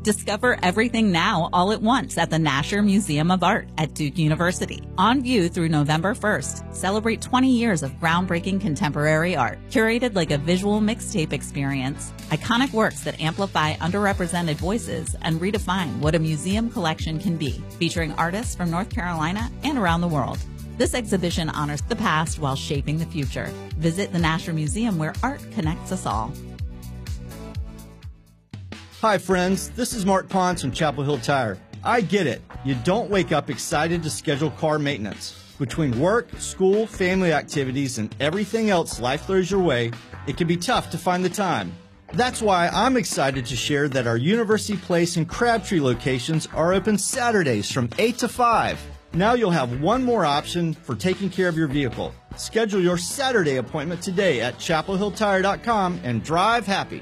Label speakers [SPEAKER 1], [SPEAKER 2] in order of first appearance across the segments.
[SPEAKER 1] Discover everything now all at once at the Nasher Museum of Art at Duke University. On view through November 1st, celebrate 20 years of groundbreaking contemporary art, curated like a visual mixtape experience. Iconic works that amplify underrepresented voices and redefine what a museum collection can be, featuring artists from North Carolina and around the world. This exhibition honors the past while shaping the future. Visit the Nasher Museum, where art connects us all.
[SPEAKER 2] Hi friends, this is Mark Pons from Chapel Hill Tire. I get it. You don't wake up excited to schedule car maintenance. Between work, school, family activities, and everything else life throws your way, it can be tough to find the time. That's why I'm excited to share that our University Place and Crabtree locations are open Saturdays from 8 to 5. Now you'll have one more option for taking care of your vehicle. Schedule your Saturday appointment today at chapelhilltire.com and drive happy.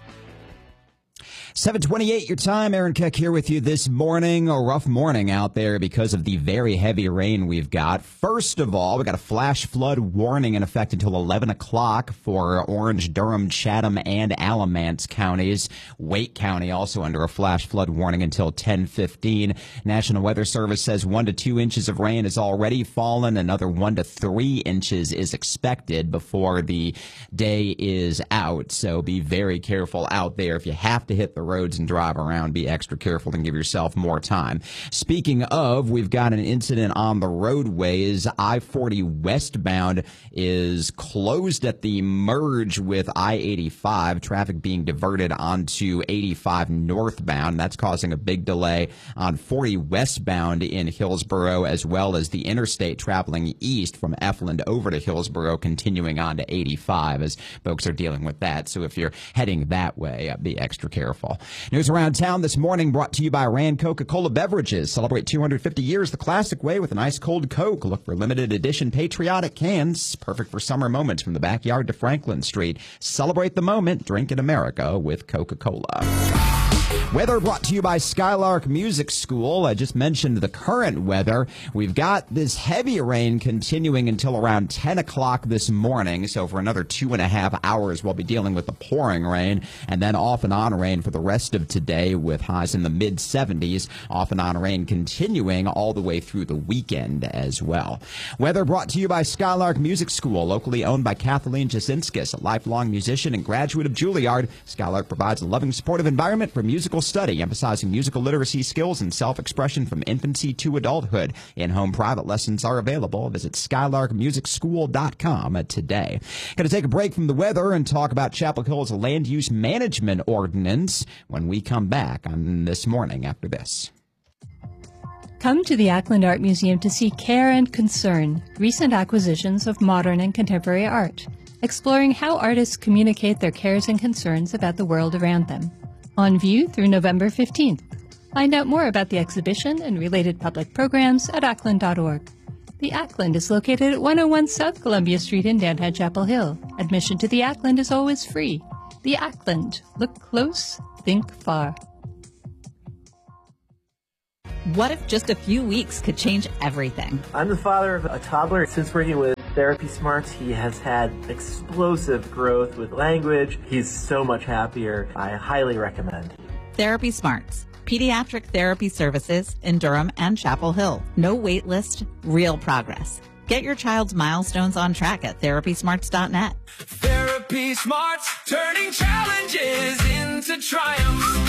[SPEAKER 3] 7:28 your time. Aaron Keck here with you this morning. A rough morning out there because of the very heavy rain we've got. First of all, we got a flash flood warning in effect until 11 o'clock for Orange, Durham, Chatham, and Alamance counties. Wake County also under a flash flood warning until 10:15. National Weather Service says 1 to 2 inches of rain has already fallen. Another 1 to 3 inches is expected before the day is out. So be very careful out there. If you have to hit the roads and drive around, be extra careful and give yourself more time. Speaking of, we've got an incident on the roadways. I-40 westbound is closed at the merge with I-85. Traffic being diverted onto 85 northbound. That's causing a big delay on 40 westbound in Hillsborough, as well as the interstate traveling east from Efland over to Hillsborough, continuing on to 85 as folks are dealing with that. So if you're heading that way, be extra careful. News around town this morning brought to you by Rand Coca-Cola Beverages. Celebrate 250 years the classic way with an ice cold Coke. Look for limited edition patriotic cans, perfect for summer moments from the backyard to Franklin Street. Celebrate the moment. Drink in America with Coca-Cola. Weather brought to you by Skylark Music School. I just mentioned the current weather. We've got this heavy rain continuing until around 10 o'clock this morning. So for another 2.5 hours, we'll be dealing with the pouring rain and then off and on rain for the rest of today with highs in the mid-70s. Off and on rain continuing all the way through the weekend as well. Weather brought to you by Skylark Music School, locally owned by Kathleen Jasinskis, a lifelong musician and graduate of Juilliard. Skylark provides a loving, supportive environment for musical study, emphasizing musical literacy skills and self-expression from infancy to adulthood. In-home private lessons are available. Visit skylarkmusicschool.com today. Going to take a break from the weather and talk about Chapel Hill's land use management ordinance when we come back on This Morning after this.
[SPEAKER 4] Come to the Ackland Art Museum to see Care and Concern, recent acquisitions of modern and contemporary art, exploring how artists communicate their cares and concerns about the world around them. On view through November 15th. Find out more about the exhibition and related public programs at ackland.org. The Ackland is located at 101 South Columbia Street in downtown Chapel Hill. Admission to the Ackland is always free. The Ackland. Look close, think far.
[SPEAKER 1] What if just a few weeks could change everything?
[SPEAKER 5] I'm the father of a toddler. Since working with Therapy Smarts, he has had explosive growth with language. He's so much happier. I highly recommend.
[SPEAKER 1] Therapy Smarts, pediatric therapy services in Durham and Chapel Hill. No wait list, real progress. Get your child's milestones on track at therapysmarts.net.
[SPEAKER 6] Therapy Smarts, turning challenges into triumphs.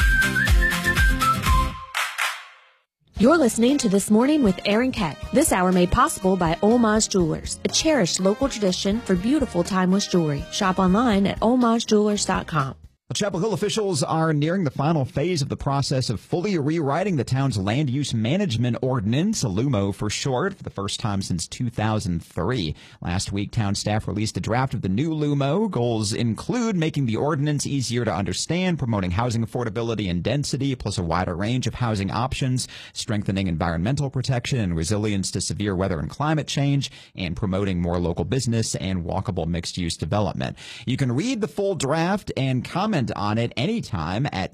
[SPEAKER 7] You're listening to This Morning with Aaron Keck. This hour made possible by Olmaz Jewelers, a cherished local tradition for beautiful timeless jewelry. Shop online at olmazjewelers.com.
[SPEAKER 3] Well, Chapel Hill officials are nearing the final phase of the process of fully rewriting the town's land use management ordinance, a LUMO for short, for the first time since 2003. Last week, town staff released a draft of the new LUMO. Goals include making the ordinance easier to understand, promoting housing affordability and density, plus a wider range of housing options, strengthening environmental protection and resilience to severe weather and climate change, and promoting more local business and walkable mixed-use development. You can read the full draft and comment comment on it anytime at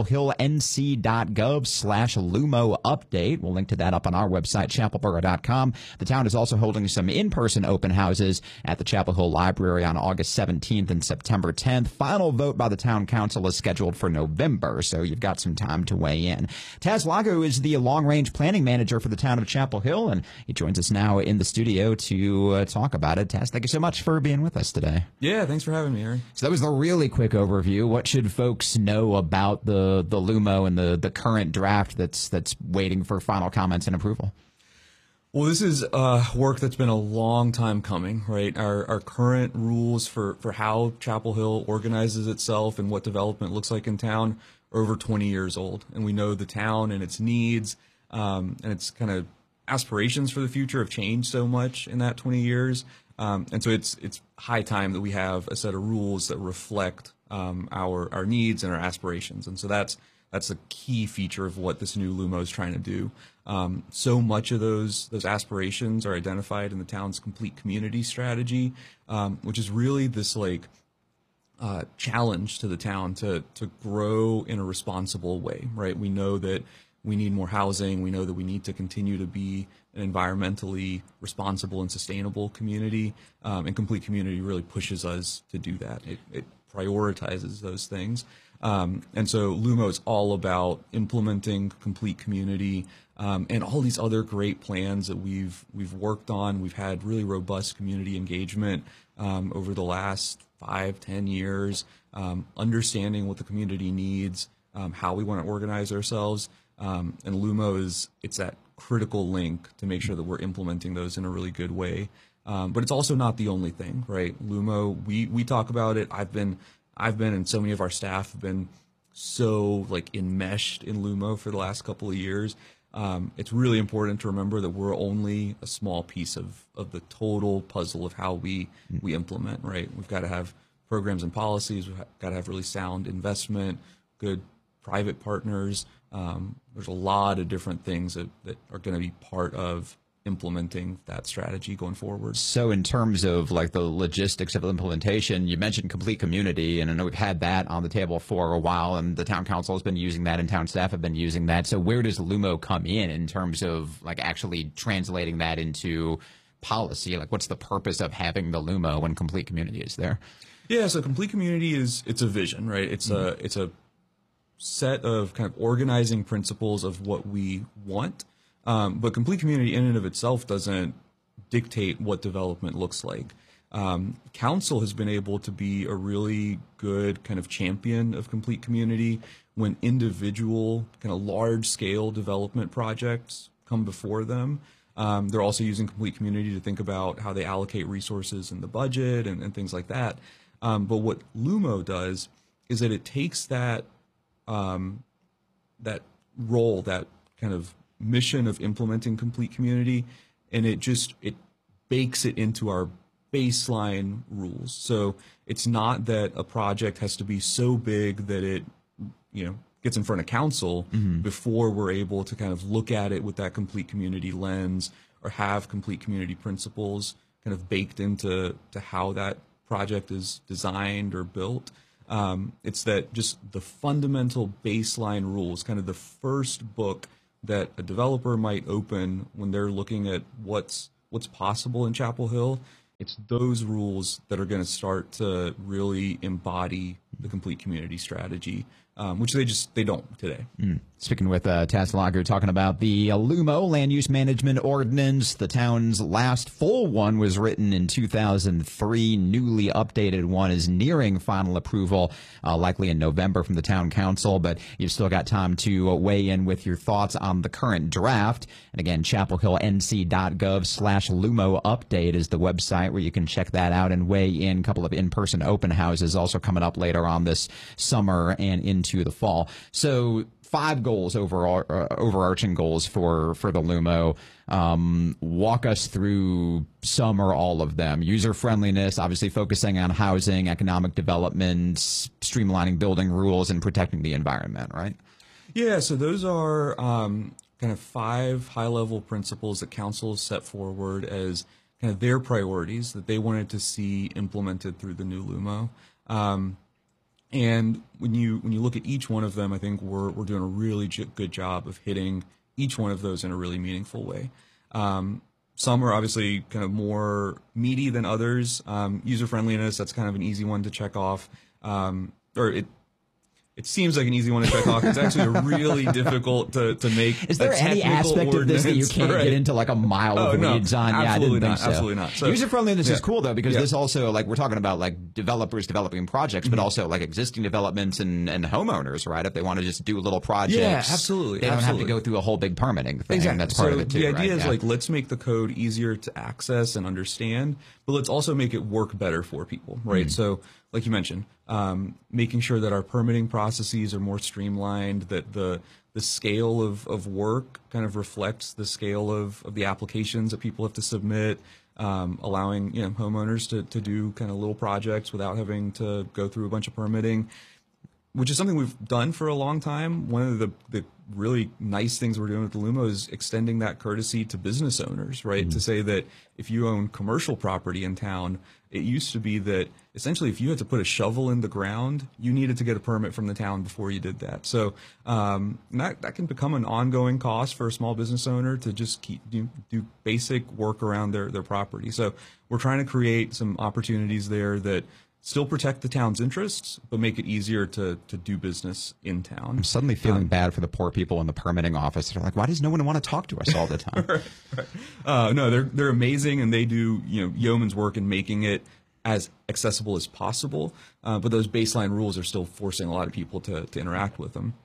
[SPEAKER 3] chapelhillnc.gov/Lumo update. We'll link to that up on our website, chapelboro.com. The town is also holding some in-person open houses at the Chapel Hill Library on August 17th and September 10th. Final vote by the town council is scheduled for November, so you've got some time to weigh in. Taz Lago is the long-range planning manager for the town of Chapel Hill, and he joins us now in the studio to talk about it. Taz, thank you so much for being with us today.
[SPEAKER 8] Yeah, thanks for having me, Aaron.
[SPEAKER 3] So that was the really quick overview. What should folks know about the LUMO and the current draft that's waiting for final comments and approval?
[SPEAKER 8] Well, this is work that's been a long time coming, right? Our current rules for how Chapel Hill organizes itself and what development looks like in town are over 20 years old. And we know the town and its needs and its kind of aspirations for the future have changed so much in that 20 years. And so it's high time that we have a set of rules that reflect our needs and our aspirations. And so that's a key feature of what this new LUMO is trying to do. So much of those aspirations are identified in the town's complete community strategy, which is really this challenge to the town to grow in a responsible way, right? We know that we need more housing. We know that we need to continue to be an environmentally responsible and sustainable community, and complete community really pushes us to do that. It prioritizes those things. And so LUMO is all about implementing complete community and all these other great plans that we've worked on. We've had really robust community engagement over the last 5-10 years, understanding what the community needs, how we want to organize ourselves. And LUMO it's that critical link to make sure that we're implementing those in a really good way. But it's also not the only thing, right? LUMO, we talk about it. I've been and so many of our staff have been so enmeshed in LUMO for the last couple of years. It's really important to remember that we're only a small piece of the total puzzle of how we implement, right? We've got to have programs and policies. We've got to have really sound investment, good private partners. There's a lot of different things that are going to be part of implementing that strategy going forward.
[SPEAKER 3] So in terms of the logistics of implementation, you mentioned complete community, and I know we've had that on the table for a while, and the town council has been using that and town staff have been using that. So where does LUMO come in terms of actually translating that into policy? What's the purpose of having the LUMO when complete community is there?
[SPEAKER 8] Yeah, so complete community it's a vision, right? It's a set of kind of organizing principles of what we want. But complete community in and of itself doesn't dictate what development looks like. Council has been able to be a really good kind of champion of complete community when individual kind of large scale development projects come before them. They're also using complete community to think about how they allocate resources in the budget and things like that. But what LUMO does is that it takes that role, that kind of mission of implementing complete community, and it bakes it into our baseline rules. So it's not that a project has to be so big that it gets in front of council before we're able to kind of look at it with that complete community lens, or have complete community principles kind of baked into how that project is designed or built. It's that just the fundamental baseline rules, kind of the first book that a developer might open when they're looking at what's possible in Chapel Hill. It's those rules that are going to start to really embody the complete community strategy, which they don't today.
[SPEAKER 3] Speaking with Taz Lago, talking about the LUMO Land Use Management Ordinance. The town's last full one was written in 2003. Newly updated one is nearing final approval, likely in November from the town council, but you've still got time to weigh in with your thoughts on the current draft. And again, chapelhillnc.gov/LUMO update is the website where you can check that out and weigh in. A couple of in-person open houses also coming up later on this summer and into the fall. So 5 goals, overarching goals for the LUMO. Walk us through some or all of them. User friendliness, obviously focusing on housing, economic development, streamlining building rules, and protecting the environment, right?
[SPEAKER 8] Yeah, so those are kind of 5 high-level principles that council set forward as kind of their priorities that they wanted to see implemented through the new LUMO. And when you look at each one of them, I think we're doing a really good job of hitting each one of those in a really meaningful way. Some are obviously kind of more meaty than others. User friendliness, that's kind of an easy one to check off. It seems like an easy one to check off. It's actually really difficult to make.
[SPEAKER 3] Is there any aspect of this that you can't get into like a mile of weeds on?
[SPEAKER 8] Absolutely
[SPEAKER 3] yeah, I didn't think
[SPEAKER 8] not.
[SPEAKER 3] so.
[SPEAKER 8] Absolutely not. So,
[SPEAKER 3] user friendliness is cool though, because this also, like, we're talking about like developers developing projects, but also like existing developments and homeowners, right? If they want to just do little projects,
[SPEAKER 8] yeah, absolutely.
[SPEAKER 3] They don't have to go through a whole big permitting thing.
[SPEAKER 8] Exactly.
[SPEAKER 3] That's part of it too.
[SPEAKER 8] The idea
[SPEAKER 3] right?
[SPEAKER 8] is like, let's make the code easier to access and understand, but let's also make it work better for people, right? So, like you mentioned, making sure that our permitting processes are more streamlined, that the scale of work kind of reflects the scale of the applications that people have to submit, allowing homeowners to do kind of little projects without having to go through a bunch of permitting, which is something we've done for a long time. One of the really nice things we're doing with the Lumo is extending that courtesy to business owners, right? To say that if you own commercial property in town, it used to be that essentially if you had to put a shovel in the ground, you needed to get a permit from the town before you did that. So that can become an ongoing cost for a small business owner to just do basic work around their property. So we're trying to create some opportunities there that still protect the town's interests, but make it easier to do business in town.
[SPEAKER 3] I'm suddenly feeling bad for the poor people in the permitting office. They're like, why does no one want to talk to us all the time?
[SPEAKER 8] right. No, they're amazing, and they do yeoman's work in making it as accessible as possible. But those baseline rules are still forcing a lot of people to interact with them.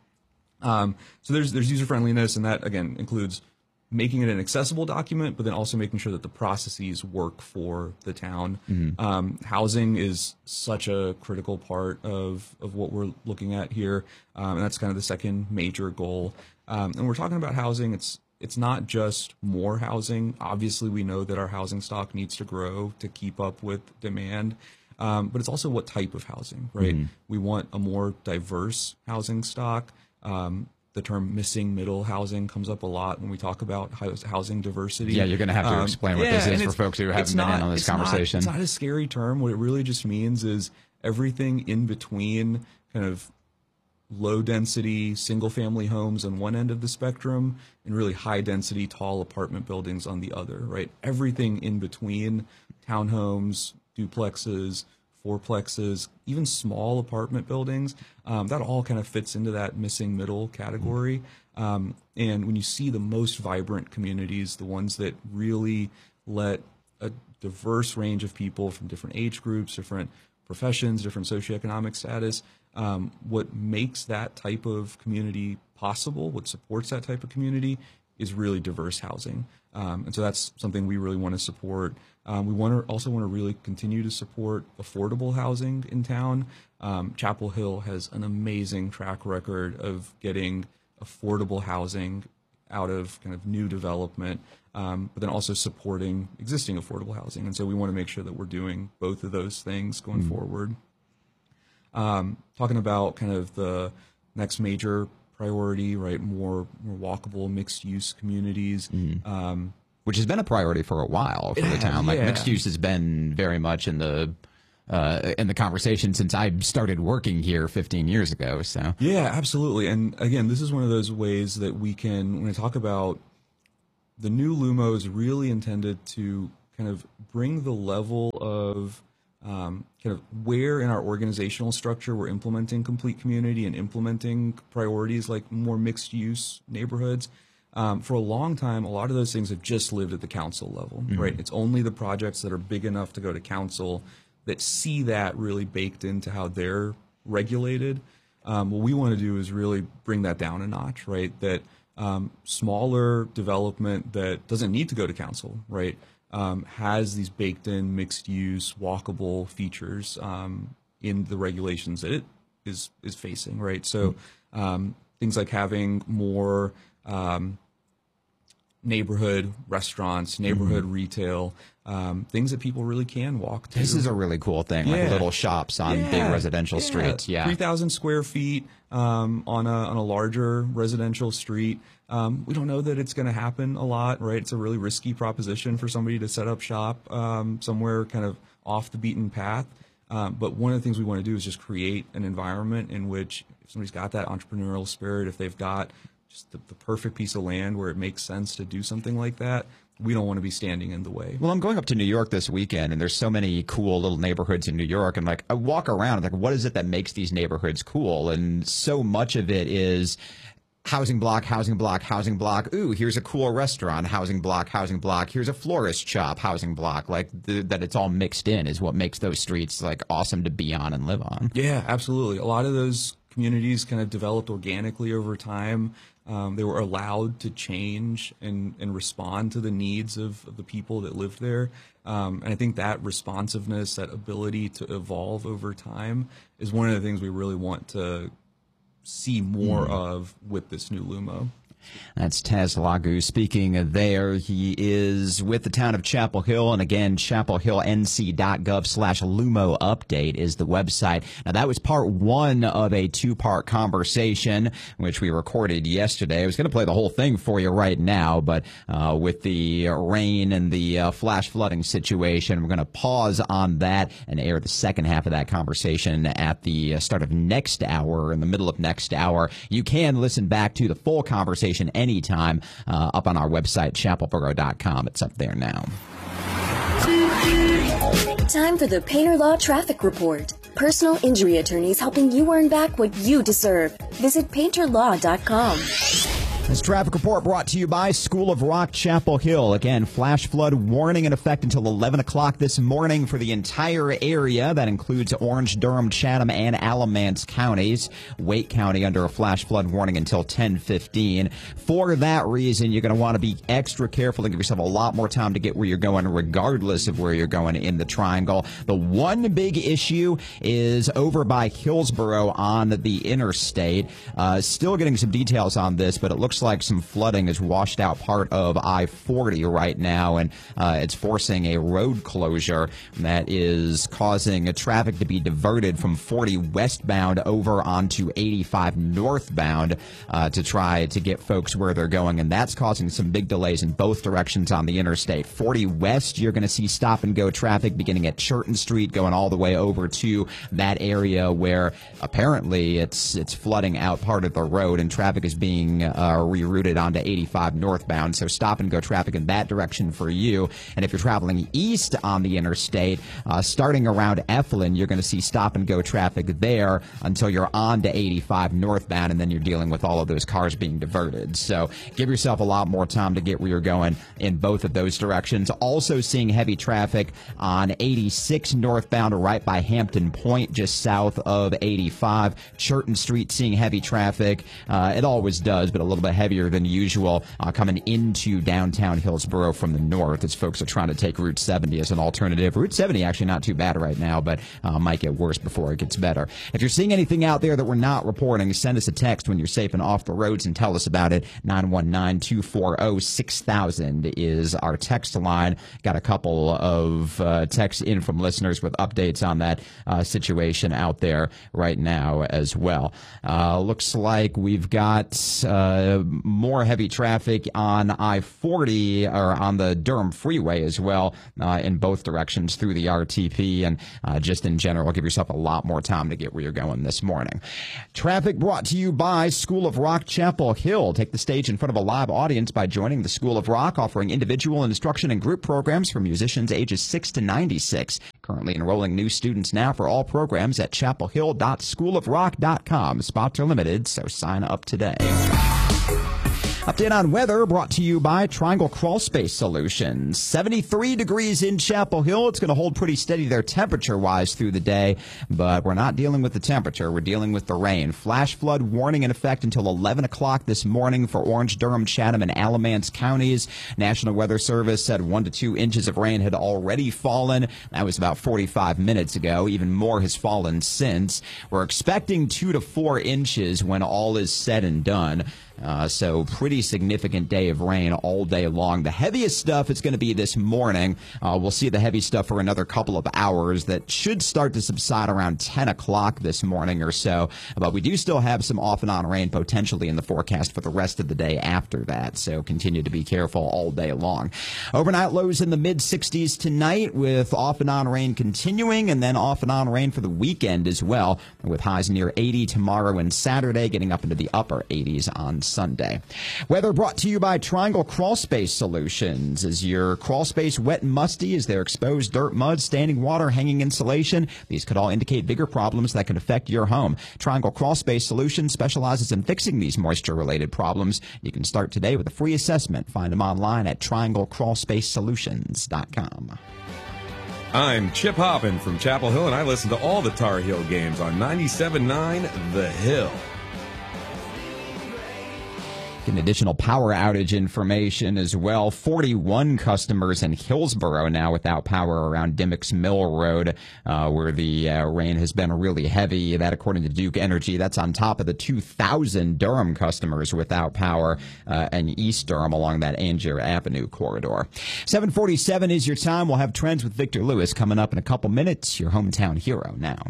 [SPEAKER 8] So there's user friendliness, and that again includes making it an accessible document, but then also making sure that the processes work for the town. Housing is such a critical part of what we're looking at here, and that's kind of the second major goal. And we're talking about housing. It's not just more housing. Obviously, we know that our housing stock needs to grow to keep up with demand, but it's also what type of housing, right? We want a more diverse housing stock. The term missing middle housing comes up a lot when we talk about housing diversity.
[SPEAKER 3] Yeah, you're going to have to explain what this is for folks who haven't been in on this conversation.
[SPEAKER 8] It's not a scary term. What it really just means is everything in between kind of low density single family homes on one end of the spectrum and really high density tall apartment buildings on the other, right? Everything in between, townhomes, duplexes, fourplexes, even small apartment buildings, that all kind of fits into that missing middle category. And when you see the most vibrant communities, the ones that really let a diverse range of people from different age groups, different professions, different socioeconomic status, what makes that type of community possible, what supports that type of community, is really diverse housing. And so that's something we really want to support. We also want to really continue to support affordable housing in town. Chapel Hill has an amazing track record of getting affordable housing out of kind of new development, but then also supporting existing affordable housing. And so we want to make sure that we're doing both of those things going forward. Talking about kind of the next major priority, right? More walkable mixed use communities.
[SPEAKER 3] Which has been a priority for a while for the town. Like mixed use has been very much in the conversation since I started working here 15 years ago. So
[SPEAKER 8] yeah, absolutely. And again, this is one of those ways that we can, when I talk about the new Lumo, is really intended to kind of bring the level of kind of where in our organizational structure we're implementing complete community and implementing priorities like more mixed use neighborhoods. For a long time, a lot of those things have just lived at the council level, right? It's only the projects that are big enough to go to council that see that really baked into how they're regulated. What we want to do is really bring that down a notch, right? That smaller development that doesn't need to go to council, right? Has these baked in mixed use walkable features in the regulations that it is facing, right? So things like having more neighborhood restaurants, neighborhood retail, things that people really can walk to.
[SPEAKER 3] This is a really cool thing, like little shops on big residential streets.
[SPEAKER 8] 3,000 square feet on a larger residential street. We don't know that it's going to happen a lot, right? It's a really risky proposition for somebody to set up shop somewhere kind of off the beaten path. But one of the things we want to do is just create an environment in which if somebody's got that entrepreneurial spirit, if they've got just the perfect piece of land where it makes sense to do something like that, we don't want to be standing in the way.
[SPEAKER 3] Well, I'm going up to New York this weekend, and there's so many cool little neighborhoods in New York. And like, I walk around, like, what is it that makes these neighborhoods cool? And so much of it is housing block, housing block, housing block. Ooh, here's a cool restaurant, housing block, housing block. Here's a florist shop, housing block. Like that it's all mixed in is what makes those streets like awesome to be on and live on.
[SPEAKER 8] Yeah, absolutely. A lot of those communities kind of developed organically over time. They were allowed to change and respond to the needs of the people that lived there. And I think that responsiveness, that ability to evolve over time is one of the things we really want to see more of with this new LUMO.
[SPEAKER 3] That's Taz Lagu speaking there. He is with the town of Chapel Hill. And again, chapelhillnc.gov/LUMO update is the website. Now, that was part one of a two-part conversation, which we recorded yesterday. I was going to play the whole thing for you right now, but with the rain and the flash flooding situation, we're going to pause on that and air the second half of that conversation at the start of next hour, in the middle of next hour. You can listen back to the full conversation anytime up on our website, chapelboro.com. It's up there now.
[SPEAKER 9] Time for the Painter Law Traffic Report. Personal injury attorneys helping you earn back what you deserve. Visit painterlaw.com.
[SPEAKER 3] This traffic report brought to you by School of Rock, Chapel Hill. Again, flash flood warning in effect until 11 o'clock this morning for the entire area. That includes Orange, Durham, Chatham, and Alamance counties. Wake County under a flash flood warning until 10:15. For that reason, you're going to want to be extra careful and give yourself a lot more time to get where you're going, regardless of where you're going in the triangle. The one big issue is over by Hillsborough on the interstate. Still getting some details on this, but it looks like some flooding has washed out part of I-40 right now, and it's forcing a road closure that is causing traffic to be diverted from 40 westbound over onto 85 northbound to try to get folks where they're going, and that's causing some big delays in both directions on the interstate. 40 west, you're going to see stop-and-go traffic beginning at Churton Street, going all the way over to that area where apparently it's flooding out part of the road, and traffic is being rerouted onto 85 northbound, so stop-and-go traffic in that direction for you. And if you're traveling east on the interstate, starting around Eflin, you're going to see stop-and-go traffic there until you're on to 85 northbound, and then you're dealing with all of those cars being diverted. So give yourself a lot more time to get where you're going in both of those directions. Also seeing heavy traffic on 86 northbound right by Hampton Point, just south of 85. Churton Street seeing heavy traffic. It always does, but a little bit heavier than usual coming into downtown Hillsborough from the north as folks are trying to take Route 70 as an alternative. Route 70 actually not too bad right now, but might get worse before it gets better. If you're seeing anything out there that we're not reporting, send us a text when you're safe and off the roads and tell us about it. 919-240-6000 is our text line. Got a couple of texts in from listeners with updates on that situation out there right now as well. Looks like we've got more heavy traffic on I-40 or on the Durham Freeway as well in both directions through the RTP, and just in general, give yourself a lot more time to get where you're going this morning. Traffic brought to you by School of Rock, Chapel Hill. Take the stage in front of a live audience by joining the School of Rock, offering individual instruction and group programs for musicians ages 6 to 96. Currently enrolling new students now for all programs at chapelhill.schoolofrock.com. Spots are limited, so sign up today. Update on weather brought to you by Triangle Crawl Space Solutions. 73 degrees in Chapel Hill. It's going to hold pretty steady there temperature-wise through the day, but we're not dealing with the temperature. We're dealing with the rain. Flash flood warning in effect until 11 o'clock this morning for Orange, Durham, Chatham, and Alamance counties. National Weather Service said 1 to 2 inches of rain had already fallen. That was about 45 minutes ago. Even more has fallen since. We're expecting 2 to 4 inches when all is said and done. So pretty significant day of rain all day long. The heaviest stuff is going to be this morning. We'll see the heavy stuff for another couple of hours. That should start to subside around 10 o'clock this morning or so. But we do still have some off and on rain potentially in the forecast for the rest of the day after that. So continue to be careful all day long. Overnight lows in the mid-60s tonight with off and on rain continuing, and then off and on rain for the weekend as well, with highs near 80 tomorrow and Saturday, getting up into the upper 80s on Sunday. Weather brought to you by Triangle Crawl Space Solutions. Is your crawl space wet and musty? Is there exposed dirt, mud, standing water, hanging insulation? These could all indicate bigger problems that could affect your home. Triangle Crawl Space Solutions specializes in fixing these moisture-related problems. You can start today with a free assessment. Find them online at trianglecrawlspacesolutions.com.
[SPEAKER 10] I'm Chip Hoppin from Chapel Hill, and I listen to all the Tar Heel games on 97.9 The Hill.
[SPEAKER 3] An additional power outage information as well. 41 customers in Hillsboro now without power around Dimmock's Mill Road, where the rain has been really heavy. That, according to Duke Energy, that's on top of the 2,000 Durham customers without power in East Durham along that Angier Avenue corridor. 7:47 is your time. We'll have trends with Victor Lewis coming up in a couple minutes. Your hometown hero now.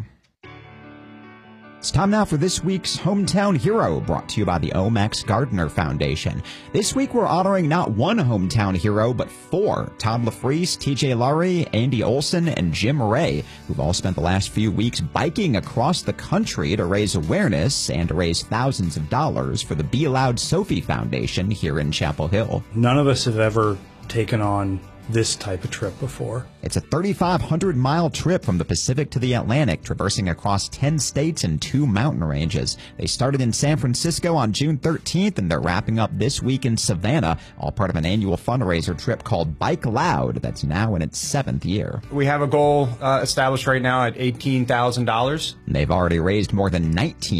[SPEAKER 3] It's time now for this week's Hometown Hero, brought to you by the O. Max Gardner Foundation. This week we're honoring not one hometown hero, but four. Todd LaFreese, TJ Lurie, Andy Olson, and Jim Ray, who've all spent the last few weeks biking across the country to raise awareness and to raise thousands of dollars for the Be Loud Sophie Foundation here in Chapel Hill.
[SPEAKER 11] None of us have ever taken on this type of trip before.
[SPEAKER 3] It's a 3,500-mile trip from the Pacific to the Atlantic, traversing across 10 states and 2 mountain ranges. They started in San Francisco on June 13th, and they're wrapping up this week in Savannah, all part of an annual fundraiser trip called Bike Loud that's now in its 7th year.
[SPEAKER 12] We have a goal established right now at $18,000.
[SPEAKER 3] They've already raised more than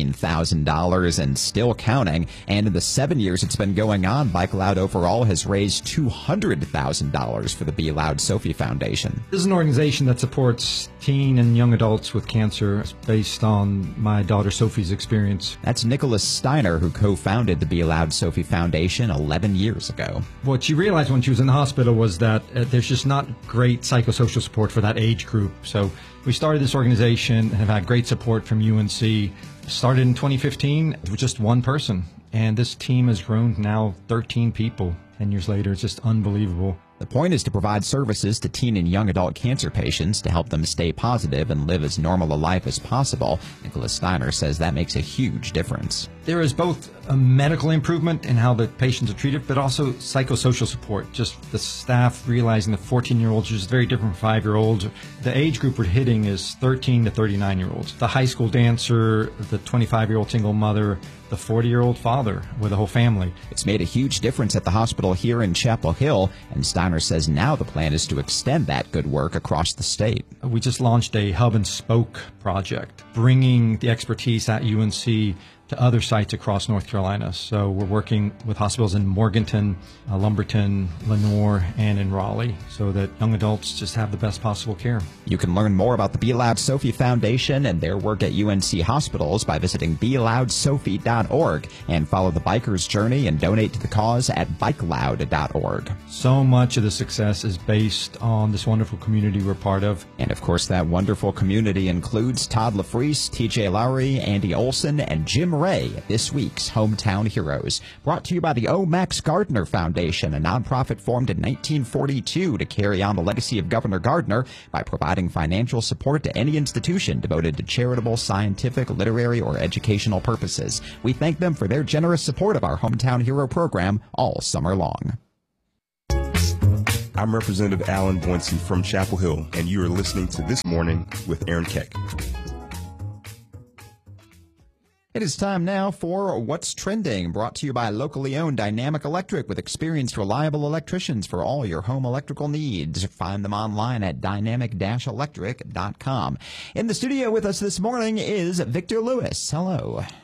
[SPEAKER 3] $19,000 and still counting. And in the 7 years it's been going on, Bike Loud overall has raised $200,000 for the Be Loud Sophie Foundation.
[SPEAKER 13] This is an organization that supports teen and young adults with cancer. It's based on my daughter Sophie's experience.
[SPEAKER 3] That's Nicholas Steiner, who co-founded the Be Loud Sophie Foundation 11 years ago.
[SPEAKER 13] What she realized when she was in the hospital was that there's just not great psychosocial support for that age group. So we started this organization and have had great support from UNC. Started in 2015 with just one person, and this team has grown to now 13 people. 10 years later, it's just unbelievable.
[SPEAKER 3] The point is to provide services to teen and young adult cancer patients to help them stay positive and live as normal a life as possible. Nicholas Steiner says that makes a huge difference.
[SPEAKER 13] There is both a medical improvement in how the patients are treated, but also psychosocial support. Just the staff realizing that 14-year-olds are just very different from 5-year-olds. The age group we're hitting is 13 to 39-year-olds. The high school dancer, the 25-year-old single mother, the 40-year-old father with a whole family.
[SPEAKER 3] It's made a huge difference at the hospital here in Chapel Hill, and Steiner says now the plan is to extend that good work across the state.
[SPEAKER 13] We just launched a hub and spoke project, bringing the expertise at UNC to other sites across North Carolina. So we're working with hospitals in Morganton, Lumberton, Lenoir, and in Raleigh, so that young adults just have the best possible care.
[SPEAKER 3] You can learn more about the Be Loud Sophie Foundation and their work at UNC hospitals by visiting BeLoudSophie.org, and follow the biker's journey and donate to the cause at BikeLoud.org.
[SPEAKER 13] So much of the success is based on this wonderful community we're part of.
[SPEAKER 3] And of course, that wonderful community includes Todd LaFreese, TJ Lurie, Andy Olson, and Jim Ray, this week's Hometown Heroes. Brought to you by the O. Max Gardner Foundation, a nonprofit formed in 1942 to carry on the legacy of Governor Gardner by providing financial support to any institution devoted to charitable, scientific, literary, or educational purposes. We thank them for their generous support of our Hometown Hero program all summer long.
[SPEAKER 10] I'm Representative Alan Boynton from Chapel Hill, and you are listening to This Morning with Aaron Keck.
[SPEAKER 3] It is time now for What's Trending, brought to you by locally owned Dynamic Electric, with experienced, reliable electricians for all your home electrical needs. Find them online at dynamic-electric.com. In the studio with us this morning is Victor Lewis. Hello.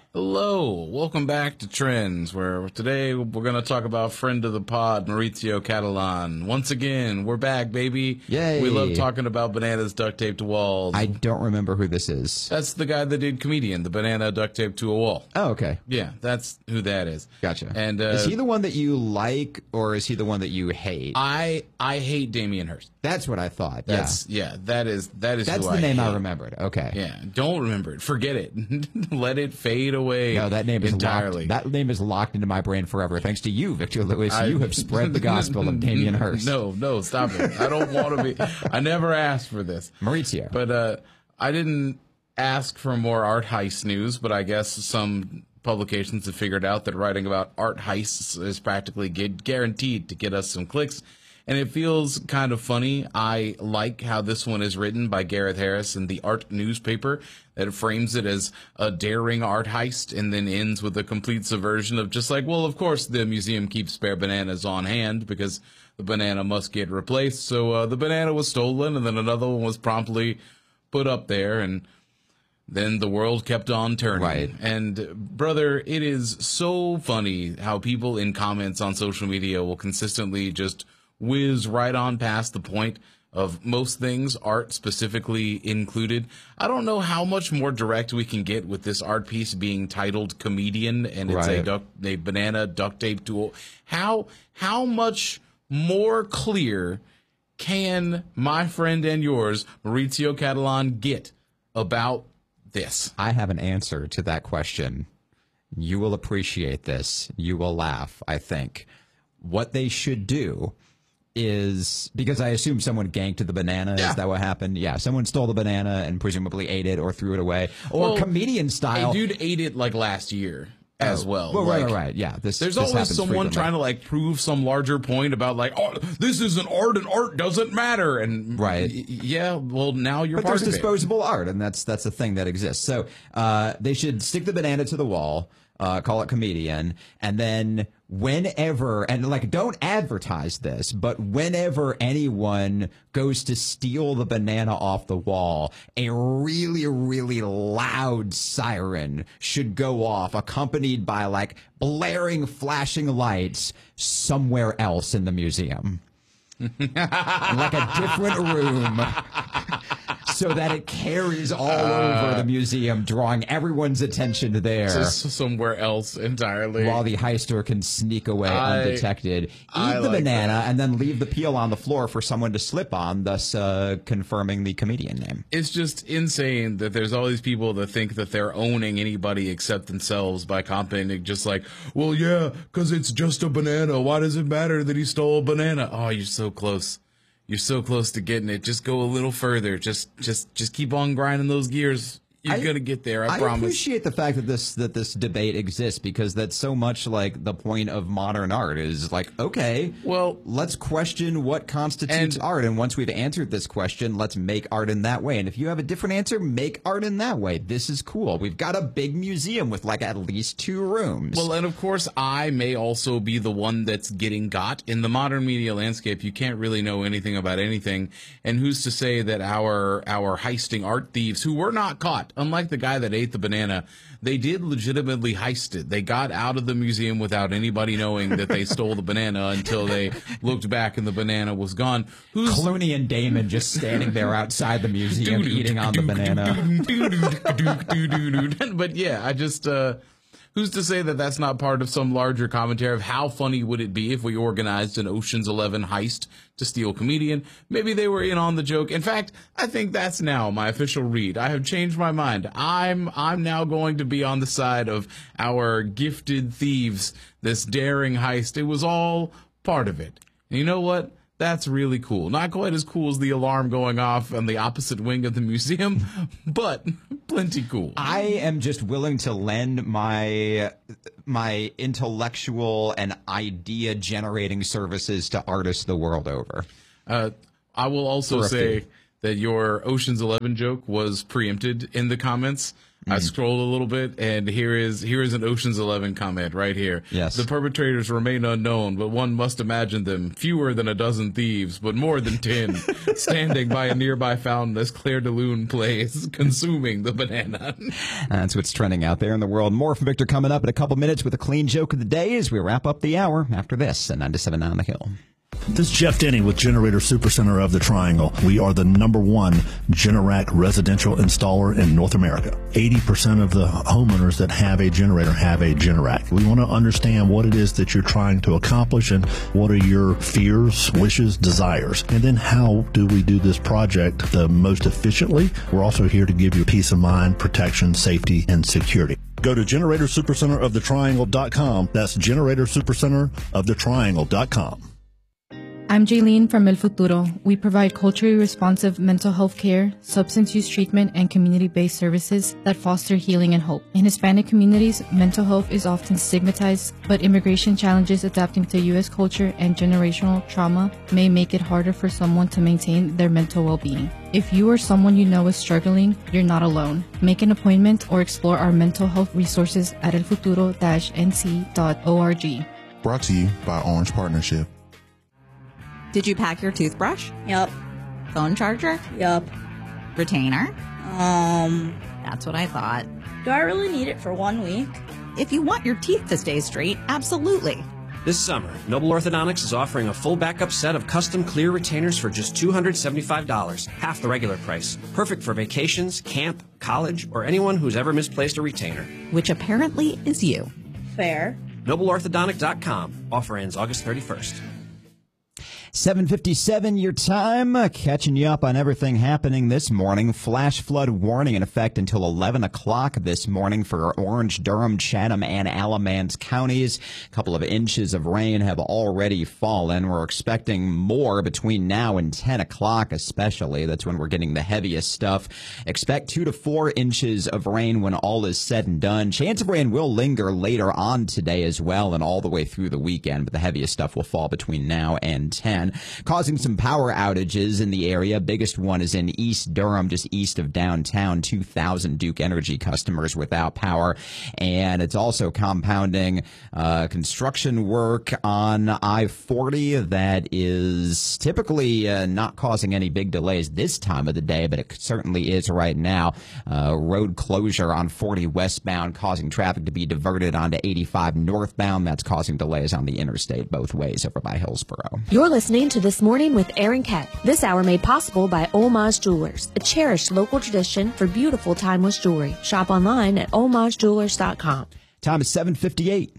[SPEAKER 14] Hello, welcome back to Trends, where today we're going to talk about friend of the pod, Maurizio Catalan. Once again, we're back, baby.
[SPEAKER 3] Yay.
[SPEAKER 14] We love talking about bananas duct taped to walls.
[SPEAKER 3] I don't remember who this is.
[SPEAKER 14] That's the guy that did Comedian, the banana duct taped to a wall.
[SPEAKER 3] Oh, okay.
[SPEAKER 14] Yeah, that's who that is.
[SPEAKER 3] Gotcha.
[SPEAKER 14] And
[SPEAKER 3] is he the one that you like, or is he the one that you hate?
[SPEAKER 14] I hate Damien Hirst.
[SPEAKER 3] That's what I thought.
[SPEAKER 14] That's that is
[SPEAKER 3] That's
[SPEAKER 14] who
[SPEAKER 3] the name
[SPEAKER 14] hate.
[SPEAKER 3] I remembered. Okay.
[SPEAKER 14] Yeah, don't remember it. Forget it. Let it fade away.
[SPEAKER 3] No, that name is
[SPEAKER 14] entirely.
[SPEAKER 3] locked. That name is locked into my brain forever. Thanks to you, Victor Lewis. You have spread the gospel of Damien Hirst.
[SPEAKER 14] No, stop it. I don't want to be. I never asked for this.
[SPEAKER 3] Maurizio.
[SPEAKER 14] But I didn't ask for more art heist news, but I guess some publications have figured out that writing about art heists is practically guaranteed to get us some clicks. And it feels kind of funny. I like how this one is written by Gareth Harris in the Art newspaper, that frames it as a daring art heist and then ends with a complete subversion of just like, well, of course the museum keeps spare bananas on hand because the banana must get replaced. So the banana was stolen and then another one was promptly put up there, and then the world kept on turning.
[SPEAKER 3] Right.
[SPEAKER 14] And brother, it is so funny how people in comments on social media will consistently just whiz right on past the point of most things, art specifically included. I don't know how much more direct we can get with this art piece being titled Comedian, and it's a banana duct tape tool. How much more clear can my friend and yours, Maurizio Catalan, get about this?
[SPEAKER 3] I have an answer to that question. You will appreciate this. You will laugh, I think. What they should do is, because I assume someone ganked the banana. Yeah. Is that what happened? Yeah, someone stole the banana and presumably ate it or threw it away. Or comedian style.
[SPEAKER 14] A dude ate it like last year as well.
[SPEAKER 3] Well,
[SPEAKER 14] like,
[SPEAKER 3] right. Yeah.
[SPEAKER 14] There's always someone trying to like prove some larger point about like, oh, this isn't art and art doesn't matter. And yeah, well, now you're part of it.
[SPEAKER 3] But there's disposable art, and that's a thing that exists. So they should stick the banana to the wall. Call it Comedian, and then whenever, and like, don't advertise this, but whenever anyone goes to steal the banana off the wall, a really, really loud siren should go off, accompanied by like blaring, flashing lights somewhere else in the museum. Like a different room, so that it carries all over the museum, drawing everyone's attention there.
[SPEAKER 14] Just somewhere else entirely.
[SPEAKER 3] While the heister can sneak away undetected. Eat the banana and then leave the peel on the floor for someone to slip on, thus confirming the comedian name.
[SPEAKER 14] It's just insane that there's all these people that think that they're owning anybody except themselves by commenting just like, well, yeah, because it's just a banana. Why does it matter that he stole a banana? Oh, you're so close. You're so close to getting it. Just go a little further. Just keep on grinding those gears. You're gonna get there. I promise.
[SPEAKER 3] I appreciate the fact that this debate exists, because that's so much like the point of modern art is like, okay, well, let's question what constitutes art, and once we've answered this question, let's make art in that way. And if you have a different answer, make art in that way. This is cool. We've got a big museum with like at least 2 rooms.
[SPEAKER 14] Well, and of course, I may also be the one that's getting got. In the modern media landscape, you can't really know anything about anything, and who's to say that our heisting art thieves, who were not caught, unlike the guy that ate the banana, they did legitimately heist it. They got out of the museum without anybody knowing that they stole the banana until they looked back and the banana was gone.
[SPEAKER 3] Clooney and Damon just standing there outside the museum eating on the banana.
[SPEAKER 14] But yeah, I just... who's to say that that's not part of some larger commentary of how funny would it be if we organized an Ocean's 11 heist to steal Comedian? Maybe they were in on the joke. In fact, I think that's now my official read. I have changed my mind. I'm now going to be on the side of our gifted thieves, this daring heist. It was all part of it. And you know what? That's really cool. Not quite as cool as the alarm going off on the opposite wing of the museum, but plenty cool.
[SPEAKER 3] I am just willing to lend my intellectual and idea generating services to artists the world over.
[SPEAKER 14] I will also say that your Ocean's 11 joke was preempted in the comments. I scrolled a little bit, and here is an Ocean's 11 comment right here.
[SPEAKER 3] Yes.
[SPEAKER 14] The perpetrators remain unknown, but one must imagine them fewer than a dozen thieves, but more than 10, standing by a nearby fountain as Claire de Lune plays, consuming the banana.
[SPEAKER 3] That's what's trending out there in the world. More from Victor coming up in a couple minutes with a clean joke of the day as we wrap up the hour after this at 97.9 The Hill.
[SPEAKER 15] This is Jeff Denny with Generator Supercenter of the Triangle. We are the #1 Generac residential installer in North America. 80% of the homeowners that have a generator have a Generac. We want to understand what it is that you're trying to accomplish and what are your fears, wishes, desires. And then how do we do this project the most efficiently? We're also here to give you peace of mind, protection, safety, and security. Go to GeneratorSuperCenterOfTheTriangle.com. That's GeneratorSuperCenterOfTheTriangle.com.
[SPEAKER 16] I'm Jaylene from El Futuro. We provide culturally responsive mental health care, substance use treatment, and community-based services that foster healing and hope. In Hispanic communities, mental health is often stigmatized, but immigration challenges adapting to U.S. culture and generational trauma may make it harder for someone to maintain their mental well-being. If you or someone you know is struggling, you're not alone. Make an appointment or explore our mental health resources at elfuturo-nc.org.
[SPEAKER 17] Brought to you by Orange Partnership.
[SPEAKER 1] Did you pack your toothbrush?
[SPEAKER 18] Yup.
[SPEAKER 1] Phone charger?
[SPEAKER 18] Yup.
[SPEAKER 1] Retainer? That's what I thought.
[SPEAKER 18] Do I really need it for 1 week?
[SPEAKER 1] If you want your teeth to stay straight, absolutely.
[SPEAKER 19] This summer, Noble Orthodontics is offering a full backup set of custom clear retainers for just $275, half the regular price. Perfect for vacations, camp, college, or anyone who's ever misplaced a retainer.
[SPEAKER 1] Which apparently is you.
[SPEAKER 18] Fair.
[SPEAKER 19] NobleOrthodontic.com. Offer ends August 31st.
[SPEAKER 3] 7:57 your time, catching you up on everything happening this morning. Flash flood warning in effect until 11 o'clock this morning for Orange, Durham, Chatham, and Alamance counties. A couple of inches of rain have already fallen. We're expecting more between now and 10 o'clock especially. That's when we're getting the heaviest stuff. Expect 2 to 4 inches of rain when all is said and done. Chance of rain will linger later on today as well and all the way through the weekend, but the heaviest stuff will fall between now and 10. Causing some power outages in the area. Biggest one is in East Durham, just east of downtown. 2,000 Duke Energy customers without power. And it's also compounding construction work on I-40 that is typically not causing any big delays this time of the day, but it certainly is right now. Road closure on 40 westbound causing traffic to be diverted onto 85 northbound. That's causing delays on the interstate both ways over by Hillsborough.
[SPEAKER 7] You're listening to This Morning with Aaron Keck. This hour made possible by Olmaz Jewelers, a cherished local tradition for beautiful timeless jewelry. Shop online at olmazjewelers.com.
[SPEAKER 3] Time is 7:58.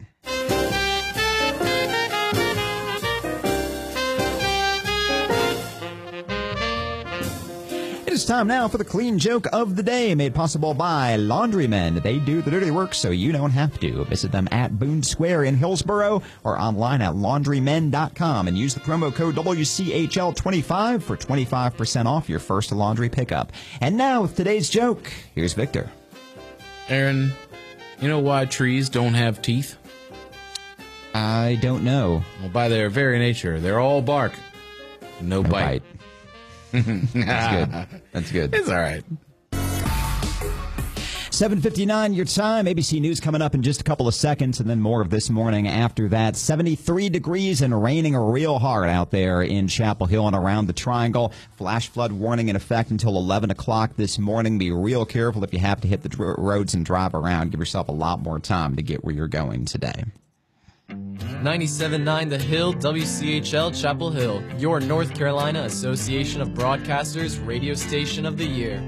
[SPEAKER 3] It's time now for the clean joke of the day, made possible by Laundrymen. They do the dirty work so you don't have to. Visit them at Boone Square in Hillsborough or online at laundrymen.com and use the promo code WCHL25 for 25% off your first laundry pickup. And now with today's joke, here's Victor.
[SPEAKER 14] Aaron, you know why trees don't have teeth?
[SPEAKER 3] I don't know.
[SPEAKER 14] Well, by their very nature, they're all bark. No bite.
[SPEAKER 3] That's good. That's good.
[SPEAKER 14] It's all right.
[SPEAKER 3] 7:59 your time. ABC News coming up in just a couple of seconds, and then more of This Morning after that. 73 degrees and raining real hard out there in Chapel Hill and around the Triangle. Flash flood warning in effect until 11 o'clock this morning. Be real careful if you have to hit the roads and drive around. Give yourself a lot more time to get where you're going today.
[SPEAKER 20] 97.9 The Hill, WCHL Chapel Hill, your North Carolina Association of Broadcasters radio station of the year.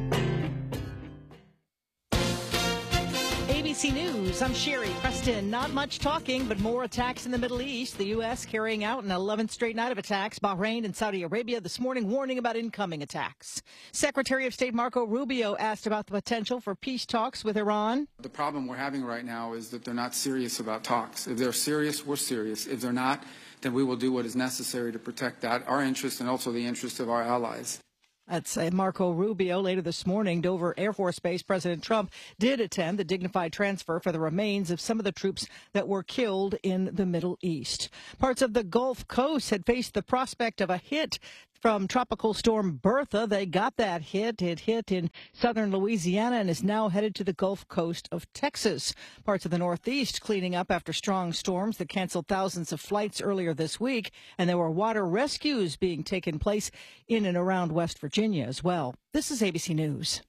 [SPEAKER 21] ABC News, I'm Sherry Preston. Not much talking, but more attacks in the Middle East. The U.S. carrying out an 11th straight night of attacks. Bahrain and Saudi Arabia this morning warning about incoming attacks. Secretary of State Marco Rubio asked about the potential for peace talks with Iran.
[SPEAKER 22] The problem we're having right now is that they're not serious about talks. If they're serious, we're serious. If they're not, then we will do what is necessary to protect that, our interests and also the interests of our allies.
[SPEAKER 21] That's Marco Rubio. Later this morning, Dover Air Force Base, President Trump did attend the dignified transfer for the remains of some of the troops that were killed in the Middle East. Parts of the Gulf Coast had faced the prospect of a hit from Tropical Storm Bertha. They got that hit. It hit in southern Louisiana and is now headed to the Gulf Coast of Texas. Parts of the Northeast cleaning up after strong storms that canceled thousands of flights earlier this week. And there were water rescues being taken place in and around West Virginia as well. This is ABC News.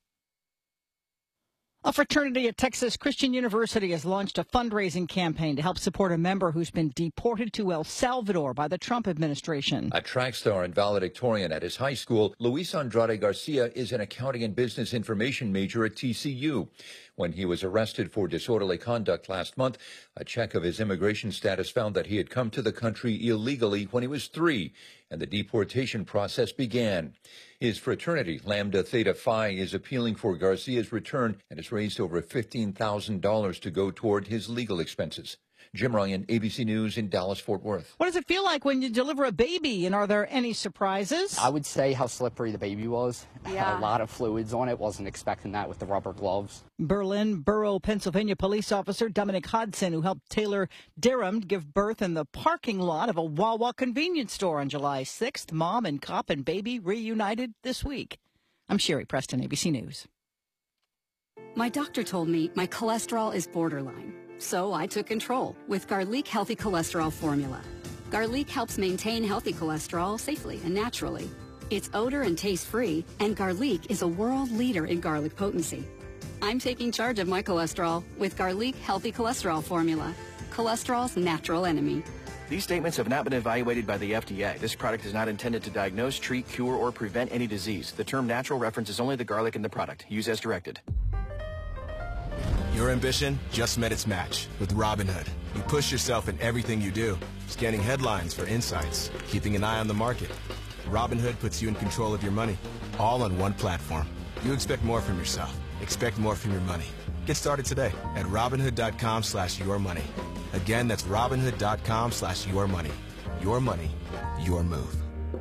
[SPEAKER 21] A fraternity at Texas Christian University has launched a fundraising campaign to help support a member who's been deported to El Salvador by the Trump administration.
[SPEAKER 2] A track star and valedictorian at his high school, Luis Andrade Garcia is an accounting and business information major at TCU. When he was arrested for disorderly conduct last month, a check of his immigration status found that he had come to the country illegally when he was 3, and the deportation process began. His fraternity, Lambda Theta Phi, is appealing for Garcia's return and has raised over $15,000 to go toward his legal expenses. Jim Ryan, ABC News in Dallas-Fort Worth.
[SPEAKER 21] What does it feel like when you deliver a baby, and are there any surprises?
[SPEAKER 4] I would say how slippery the baby was.
[SPEAKER 21] Yeah.
[SPEAKER 4] A lot of fluids on it. Wasn't expecting that with the rubber gloves.
[SPEAKER 21] Berlin Borough, Pennsylvania police officer Dominic Hodson, who helped Taylor Durham give birth in the parking lot of a Wawa convenience store on July 6th. Mom and cop and baby reunited this week. I'm Sherry Preston, ABC News.
[SPEAKER 23] My doctor told me my cholesterol is borderline. So I took control with Garlic Healthy Cholesterol Formula. Garlic helps maintain healthy cholesterol safely and naturally. It's odor and taste-free, and Garlic is a world leader in garlic potency. I'm taking charge of my cholesterol with Garlic Healthy Cholesterol Formula, cholesterol's natural enemy.
[SPEAKER 24] These statements have not been evaluated by the FDA. This product is not intended to diagnose, treat, cure, or prevent any disease. The term natural references only the garlic in the product. Use as directed.
[SPEAKER 25] Your ambition just met its match with Robinhood. You push yourself in everything you do, scanning headlines for insights, keeping an eye on the market. Robinhood puts you in control of your money, all on one platform. You expect more from yourself. Expect more from your money. Get started today at Robinhood.com/yourmoney. Again, that's Robinhood.com/yourmoney. Your money, your move.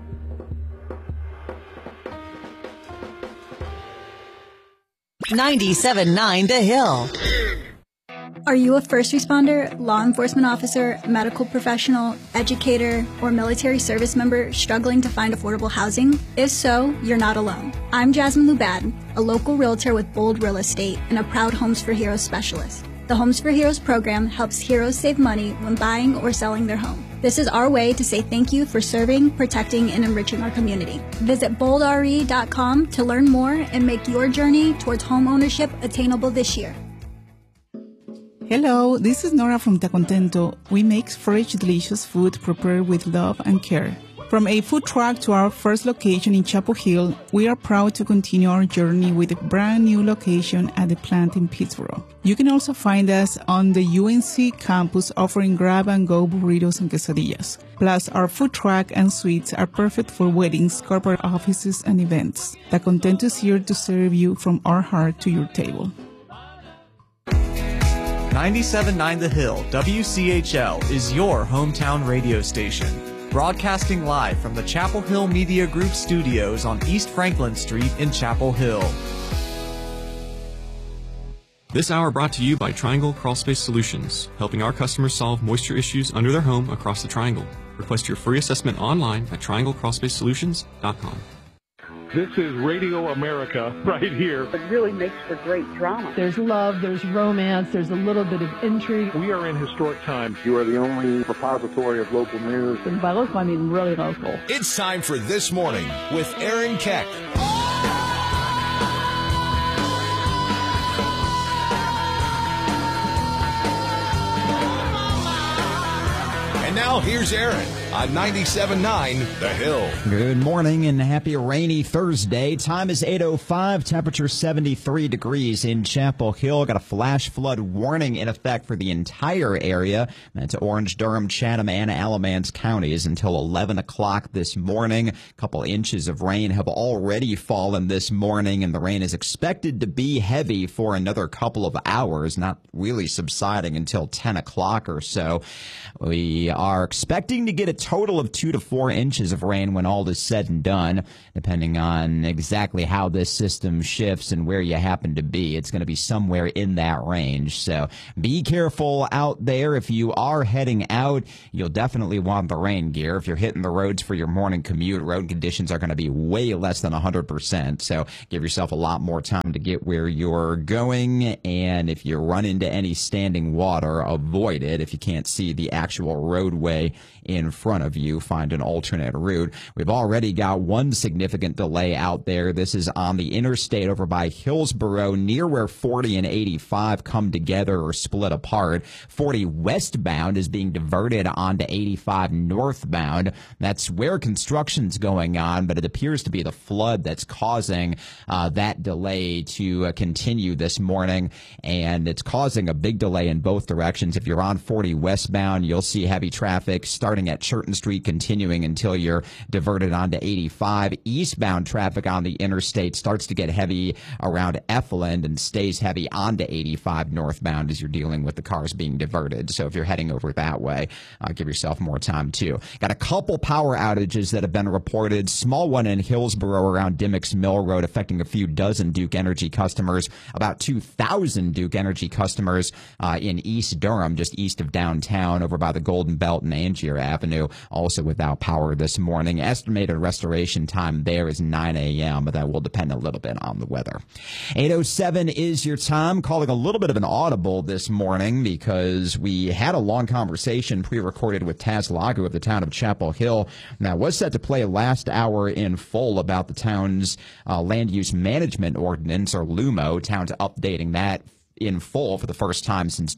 [SPEAKER 26] $97.9 The Hill.
[SPEAKER 27] Are you a first responder, law enforcement officer, medical professional, educator, or military service member struggling to find affordable housing? If so, you're not alone. I'm Jasmine Lubad, a local realtor with Bold Real Estate and a proud Homes for Heroes specialist. The Homes for Heroes program helps heroes save money when buying or selling their home. This is our way to say thank you for serving, protecting, and enriching our community. Visit boldre.com to learn more and make your journey towards home ownership attainable this year.
[SPEAKER 28] Hello, this is Nora from Tacontento. We make fresh, delicious food prepared with love and care. From a food truck to our first location in Chapel Hill, we are proud to continue our journey with a brand new location at the plant in Pittsburgh. You can also find us on the UNC campus offering grab-and-go burritos and quesadillas. Plus, our food truck and suites are perfect for weddings, corporate offices, and events. Tacontento is here to serve you from our heart to your table.
[SPEAKER 29] 97.9 The Hill, WCHL, is your hometown radio station. Broadcasting live from the Chapel Hill Media Group studios on East Franklin Street in Chapel Hill.
[SPEAKER 30] This hour brought to you by Triangle Crawlspace Solutions, helping our customers solve moisture issues under their home across the Triangle. Request your free assessment online at trianglecrawlspacesolutions.com.
[SPEAKER 31] This is Radio America right here.
[SPEAKER 32] It really makes for great drama.
[SPEAKER 33] There's love, there's romance, there's a little bit of intrigue.
[SPEAKER 31] We are in historic times. You are the only repository of local news.
[SPEAKER 33] And by local, I mean really local.
[SPEAKER 34] It's time for This Morning with Aaron Keck. And now here's Aaron on 97.9 The Hill.
[SPEAKER 3] Good morning and happy rainy Thursday. Time is 8:05. Temperature 73 degrees in Chapel Hill. Got a flash flood warning in effect for the entire area. That's Orange, Durham, Chatham, and Alamance counties until 11 o'clock this morning. A couple inches of rain have already fallen this morning, and the rain is expected to be heavy for another couple of hours, not really subsiding until 10 o'clock or so. We are expecting to get a total of 2 to 4 inches of rain when all is said and done, depending on exactly how this system shifts and where you happen to be. It's going to be somewhere in that range. So be careful out there. If you are heading out, you'll definitely want the rain gear. If you're hitting the roads for your morning commute, road conditions are going to be way less than 100%. So give yourself a lot more time to get where you're going. And if you run into any standing water, avoid it. If you can't see the actual roadway in front of you, find an alternate route. We've already got one significant delay out there. This is on the interstate over by Hillsboro, near where 40 and 85 come together or split apart. 40 westbound is being diverted onto 85 northbound. That's where construction's going on, but it appears to be the flood that's causing that delay to continue this morning, and it's causing a big delay in both directions. If you're on 40 westbound, you'll see heavy traffic starting at Churton Street, continuing until you're diverted onto 85. Eastbound traffic on the interstate starts to get heavy around Effeland and stays heavy onto 85 northbound as you're dealing with the cars being diverted. So if you're heading over that way, give yourself more time too. Got a couple power outages that have been reported. Small one in Hillsboro around Dimmicks Mill Road, affecting a few dozen Duke Energy customers. About 2,000 Duke Energy customers in East Durham, just east of downtown, over by the Golden Belt and Angier Avenue, also without power this morning. Estimated restoration time there is 9 a.m., but that will depend a little bit on the weather. 8:07 is your time. Calling a little bit of an audible this morning because we had a long conversation pre-recorded with Taz Lagu of the town of Chapel Hill. That was set to play last hour in full about the town's land use management ordinance, or LUMO. Town's updating that in full for the first time since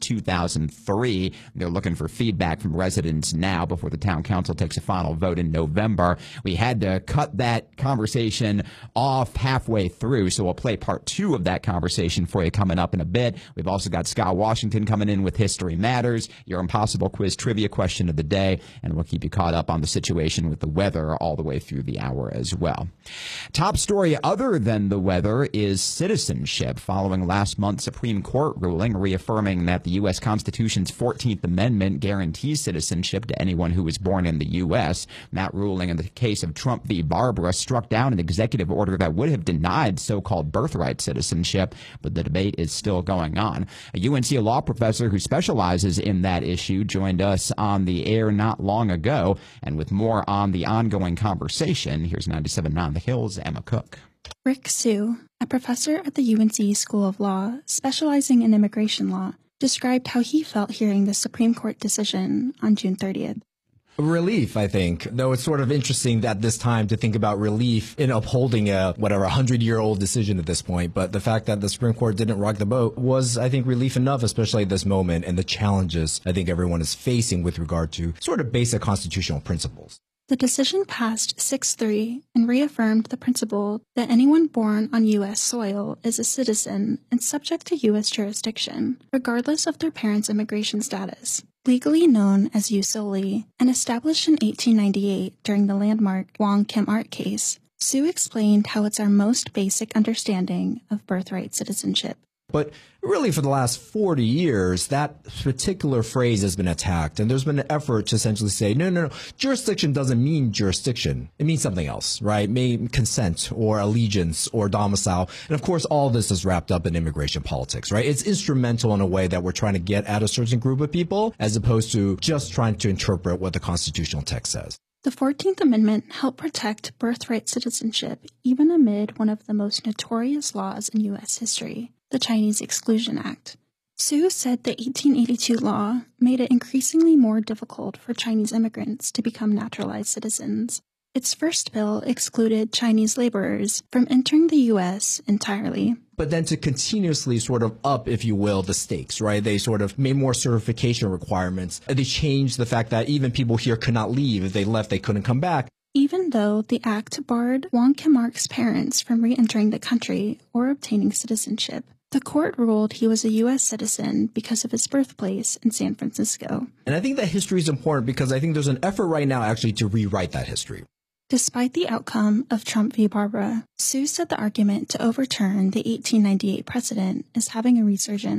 [SPEAKER 3] 2003. They're looking for feedback from residents now before the town council takes a final vote in November. We had to cut that conversation off halfway through, so we'll play part 2 of that conversation for you coming up in a bit. We've also got Scott Washington coming in with History Matters, your Impossible Quiz trivia question of the day, and we'll keep you caught up on the situation with the weather all the way through the hour as well. Top story other than the weather is citizenship, following last month's Supreme Court ruling reaffirming that the U.S. Constitution's 14th Amendment guarantees citizenship to anyone who was born in the U.S. That ruling, in the case of Trump v. Barbara, struck down an executive order that would have denied so-called birthright citizenship, but the debate is still going on. A UNC law professor who specializes in that issue joined us on the air not long ago, and with more on the ongoing conversation, here's 97.9 The Hill's Emma Cook.
[SPEAKER 27] Rick Sue, a professor at the UNC School of Law specializing in immigration law, described how he felt hearing the Supreme Court decision on June 30th.
[SPEAKER 1] Relief, I think, though it's sort of interesting at this time to think about relief in upholding a 100-year-old decision at this point. But the fact that the Supreme Court didn't rock the boat was, I think, relief enough, especially at this moment and the challenges I think everyone is facing with regard to sort of basic constitutional principles.
[SPEAKER 27] The decision passed 6-3 and reaffirmed the principle that anyone born on U.S. soil is a citizen and subject to U.S. jurisdiction, regardless of their parents' immigration status. Legally known as jus soli and established in 1898 during the landmark Wong Kim Ark case, Sue explained how it's our most basic understanding of birthright citizenship.
[SPEAKER 1] But really, for the last 40 years, that particular phrase has been attacked, and there's been an effort to essentially say, no, jurisdiction doesn't mean jurisdiction. It means something else, right? It means consent or allegiance or domicile. And of course, all this is wrapped up in immigration politics, right? It's instrumental in a way that we're trying to get at a certain group of people, as opposed to just trying to interpret what the constitutional text says.
[SPEAKER 27] The 14th Amendment helped protect birthright citizenship even amid one of the most notorious laws in U.S. history, the Chinese Exclusion Act. Sue said the 1882 law made it increasingly more difficult for Chinese immigrants to become naturalized citizens. Its first bill excluded Chinese laborers from entering the U.S. entirely.
[SPEAKER 1] But then to continuously sort of up, if you will, the stakes, right? They sort of made more certification requirements. They changed the fact that even people here could not leave. If they left, they couldn't come back.
[SPEAKER 27] Even though the act barred Wong Kim Ark's parents from re-entering the country or obtaining citizenship, the court ruled he was a U.S. citizen because of his birthplace in San Francisco.
[SPEAKER 1] And I think that history is important because I think there's an effort right now actually to rewrite that history.
[SPEAKER 27] Despite the outcome of Trump v. Barbara, Sue said the argument to overturn the 1898 precedent is having a resurgence.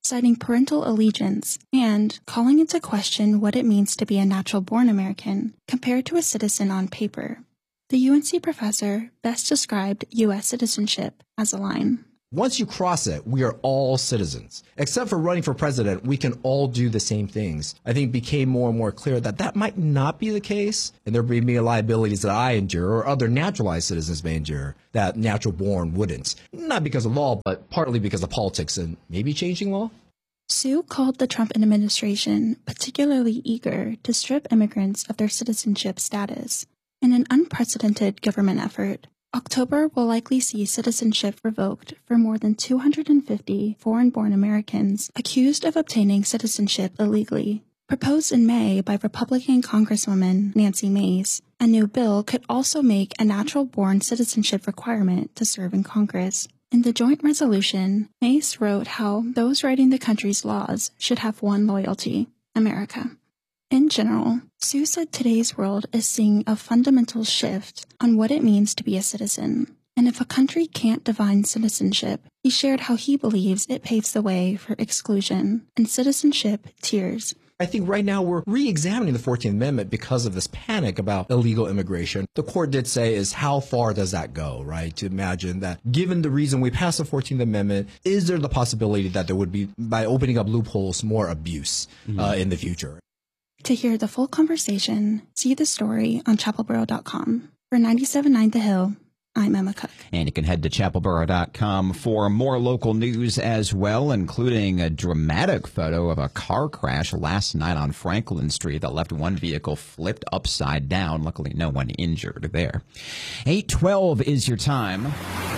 [SPEAKER 27] citing parental allegiance and calling into question what it means to be a natural-born American compared to a citizen on paper. The UNC professor best described U.S. citizenship as a line.
[SPEAKER 1] Once you cross it, we are all citizens. Except for running for president, we can all do the same things. I think it became more and more clear that that might not be the case, and there may be liabilities that I endure or other naturalized citizens may endure that natural born wouldn't. Not because of law, but partly because of politics and maybe changing law.
[SPEAKER 27] Sue called the Trump administration particularly eager to strip immigrants of their citizenship status. In an unprecedented government effort, October will likely see citizenship revoked for more than 250 foreign-born Americans accused of obtaining citizenship illegally. Proposed in May by Republican Congresswoman Nancy Mace, a new bill could also make a natural-born citizenship requirement to serve in Congress. In the joint resolution, Mace wrote how those writing the country's laws should have one loyalty: America. In general, Sue said today's world is seeing a fundamental shift on what it means to be a citizen. And if a country can't define citizenship, he shared how he believes it paves the way for exclusion and citizenship tiers.
[SPEAKER 1] I think right now we're re-examining the 14th Amendment because of this panic about illegal immigration. The court did say is how far does that go, right? To imagine that given the reason we passed the 14th Amendment, is there the possibility that there would be, by opening up loopholes, more abuse in the future?
[SPEAKER 27] To hear the full conversation, see the story on chapelboro.com. For 97.9 The Hill, I'm Emma Cook.
[SPEAKER 3] And you can head to chapelboro.com for more local news as well, including a dramatic photo of a car crash last night on Franklin Street that left one vehicle flipped upside down. Luckily, no one injured there. 8:12 is your time.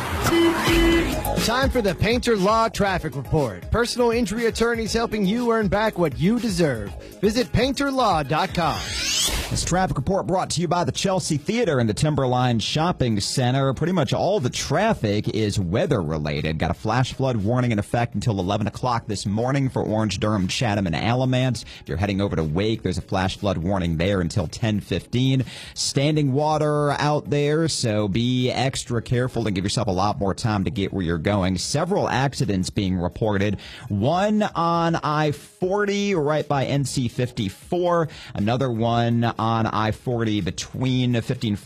[SPEAKER 5] Time for the Painter Law Traffic Report. Personal injury attorneys helping you earn back what you deserve. Visit painterlaw.com.
[SPEAKER 3] This traffic report brought to you by the Chelsea Theater and the Timberline Shopping Center. Pretty much all the traffic is weather-related. Got a flash flood warning in effect until 11 o'clock this morning for Orange, Durham, Chatham, and Alamance. If you're heading over to Wake, there's a flash flood warning there until 10:15. Standing water out there, so be extra careful and give yourself a lot more time to get where you're going. Several accidents being reported. One on I-40 right by NC 54. Another one on I-40 between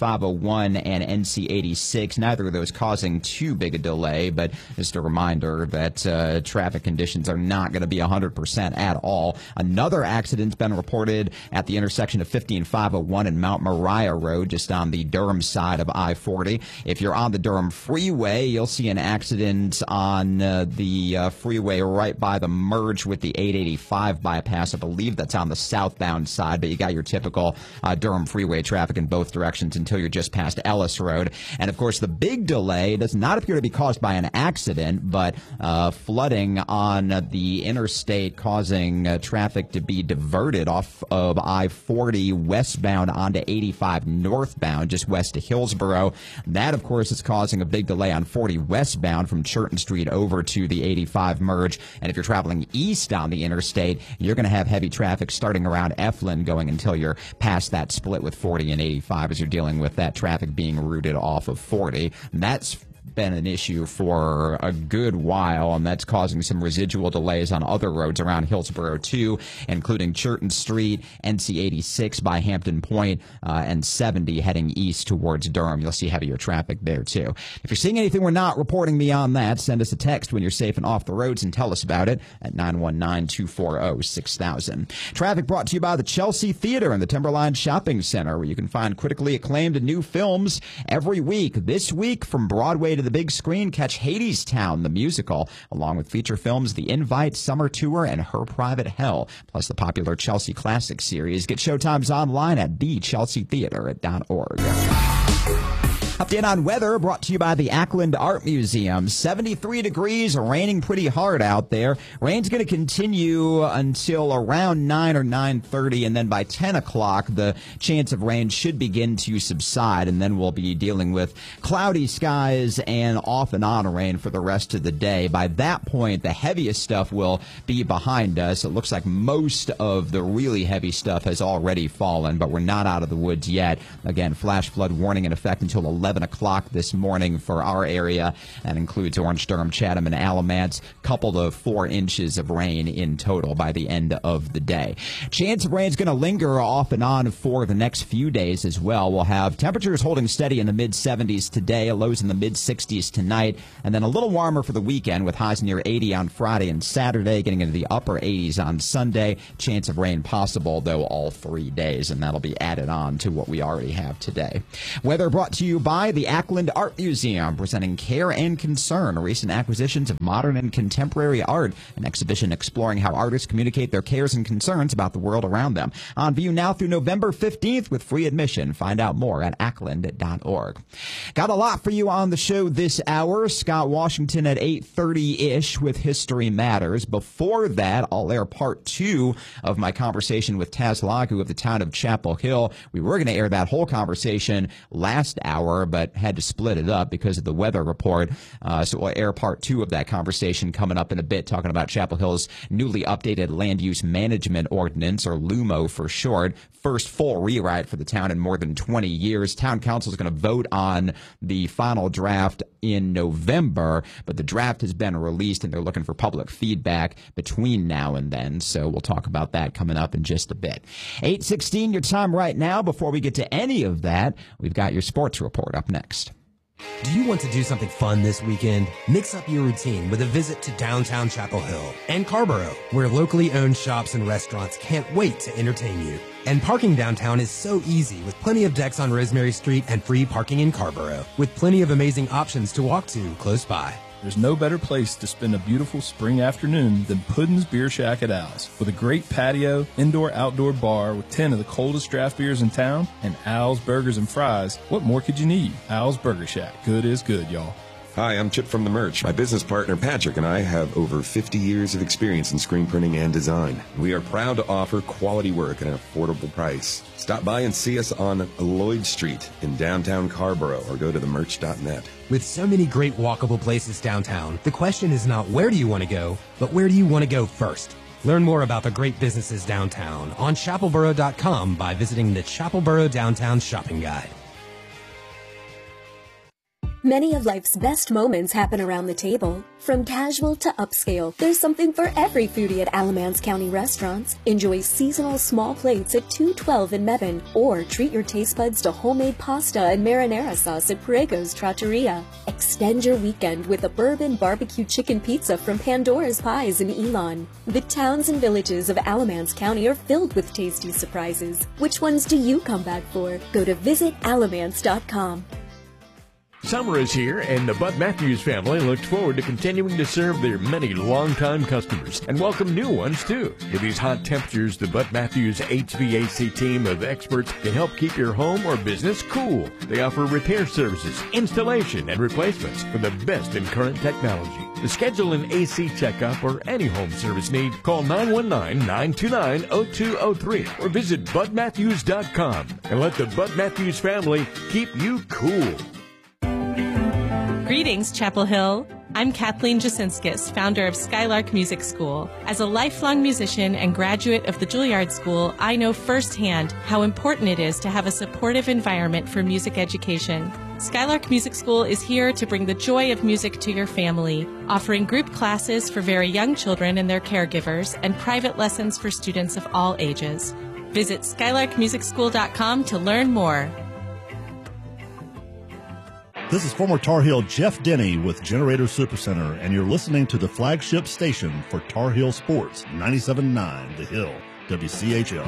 [SPEAKER 3] 15501 and NC 86. Neither of those causing too big a delay, but just a reminder that traffic conditions are not going to be 100% at all. Another accident's been reported at the intersection of 15501 and Mount Moriah Road, just on the Durham side of I-40. If you're on the Durham Freeway, you'll see an accident on the freeway right by the merge with the 885 bypass. I believe that's on the southbound side, but you got your typical Durham Freeway traffic in both directions until you're just past Ellis Road. And, of course, the big delay does not appear to be caused by an accident, but flooding on the interstate causing traffic to be diverted off of I-40 westbound onto 85 northbound, just west of Hillsborough. That, of course, is causing a big delay on 40 westbound from Churton Street over to the 85 merge. And if you're traveling east on the interstate, you're going to have heavy traffic starting around Eflin going until you're past that split with 40 and 85 as you're dealing with that traffic being routed off of 40. And that's been an issue for a good while, and that's causing some residual delays on other roads around Hillsborough too, including Churton Street, NC 86 by Hampton Point, and 70 heading east towards Durham. You'll see heavier traffic there too. If you're seeing anything we're not reporting beyond that, send us a text when you're safe and off the roads and tell us about it at 919-240-6000. Traffic brought to you by the Chelsea Theater and the Timberline Shopping Center, where you can find critically acclaimed new films every week. This week, from Broadway to the big screen, catch Hadestown, the musical, along with feature films The Invite, Summer Tour, and Her Private Hell, plus the popular Chelsea Classic series. Get showtimes online at thechelseatheater.org. Update on weather brought to you by the Ackland Art Museum. 73 degrees, raining pretty hard out there. Rain's going to continue until around 9 or 9:30, and then by 10 o'clock, the chance of rain should begin to subside, and then we'll be dealing with cloudy skies and off and on rain for the rest of the day. By that point, the heaviest stuff will be behind us. It looks like most of the really heavy stuff has already fallen, but we're not out of the woods yet. Again, flash flood warning in effect until 11 11 o'clock this morning for our area. That includes Orange, Durham, Chatham, and Alamance. Couple to 4 inches of rain in total by the end of the day. Chance of rain is going to linger off and on for the next few days as well. We'll have temperatures holding steady in the mid-70s today, lows in the mid-60s tonight, and then a little warmer for the weekend with highs near 80 on Friday and Saturday, getting into the upper 80s on Sunday. Chance of rain possible, though, all 3 days, and that'll be added on to what we already have today. Weather brought to you by the Ackland Art Museum, presenting Care and Concern, recent acquisitions of modern and contemporary art, an exhibition exploring how artists communicate their cares and concerns about the world around them. On view now through November 15th with free admission. Find out more at ackland.org. Got a lot for you on the show this hour. Scott Washington at 8:30-ish with History Matters. Before that, I'll air part 2 of my conversation with Taz Lagu of the town of Chapel Hill. We were going to air that whole conversation last hour, but had to split it up because of the weather report. So we'll air part 2 of that conversation coming up in a bit, talking about Chapel Hill's newly updated Land Use Management Ordinance, or LUMO for short. First full rewrite for the town in more than 20 years. Town council is going to vote on the final draft in November, but the draft has been released and they're looking for public feedback between now and then. So we'll talk about that coming up in just a bit. 8:16 your time right now. Before we get to any of that, we've got your sports report up next.
[SPEAKER 6] Do you want to do something fun this weekend? Mix up your routine with a visit to downtown Chapel Hill and Carborough, where locally owned shops and restaurants can't wait to entertain you. And parking downtown is so easy with plenty of decks on Rosemary Street and free parking in Carborough, with plenty of amazing options to walk to close by.
[SPEAKER 7] There's no better place to spend a beautiful spring afternoon than Puddin's Beer Shack at Al's. With a great patio, indoor-outdoor bar with 10 of the coldest draft beers in town, and Al's Burgers and Fries, what more could you need? Al's Burger Shack. Good is good, y'all.
[SPEAKER 8] Hi, I'm Chip from The Merch. My business partner, Patrick, and I have over 50 years of experience in screen printing and design. We are proud to offer quality work at an affordable price. Stop by and see us on Lloyd Street in downtown Carborough, or go to themerch.net.
[SPEAKER 6] With so many great walkable places downtown, the question is not where do you want to go, but where do you want to go first? Learn more about the great businesses downtown on chapelboro.com by visiting the Chapelboro Downtown Shopping Guide.
[SPEAKER 9] Many of life's best moments happen around the table. From casual to upscale, there's something for every foodie at Alamance County Restaurants. Enjoy seasonal small plates at 212 in Mebane, or treat your taste buds to homemade pasta and marinara sauce at Priego's Trattoria. Extend your weekend with a bourbon barbecue chicken pizza from Pandora's Pies in Elon. The towns and villages of Alamance County are filled with tasty surprises. Which ones do you come back for? Go to visitalamance.com.
[SPEAKER 10] Summer is here, and the Bud Matthews family looks forward to continuing to serve their many longtime customers and welcome new ones, too. In these hot temperatures, the Bud Matthews HVAC team of experts can help keep your home or business cool. They offer repair services, installation, and replacements for the best in current technology. To schedule an AC checkup or any home service need, call 919-929-0203 or visit budmatthews.com and let the Bud Matthews family keep you cool.
[SPEAKER 11] Greetings, Chapel Hill. I'm Kathleen Jasinskis, founder of Skylark Music School. As a lifelong musician and graduate of the Juilliard School, I know firsthand how important it is to have a supportive environment for music education. Skylark Music School is here to bring the joy of music to your family, offering group classes for very young children and their caregivers, and private lessons for students of all ages. Visit skylarkmusicschool.com to learn more.
[SPEAKER 12] This is former Tar Heel Jeff Denny with Generator Supercenter, and you're listening to the flagship station for Tar Heel Sports, 97.9 The Hill, WCHL.